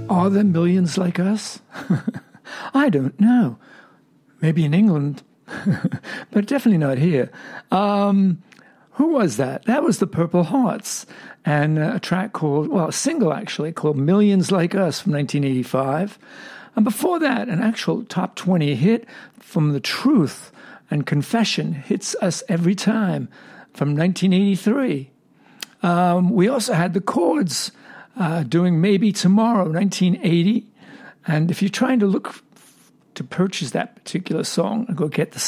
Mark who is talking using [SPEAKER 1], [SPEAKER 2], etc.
[SPEAKER 1] Are there millions like us? I don't know. Maybe in England, but definitely not here. Who was that? That was the Purple Hearts, and a single actually, called Millions Like Us from 1985. And before that, an actual top 20 hit from The Truth and Confession, Hits Us Every Time, from 1983. We also had the Chords doing Maybe Tomorrow, 1980. And if you're trying to look to purchase that particular song, go get the